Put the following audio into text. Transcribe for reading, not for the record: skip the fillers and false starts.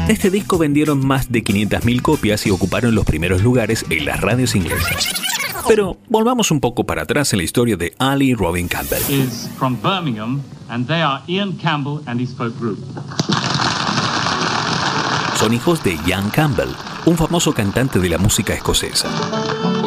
De este disco vendieron más de 500.000 copias y ocuparon los primeros lugares en las radios inglesas. Pero volvamos un poco para atrás en la historia de Ali y Robin Campbell. Is from Birmingham and they are Ian Campbell and his folk group. Son hijos de Ian Campbell, un famoso cantante de la música escocesa.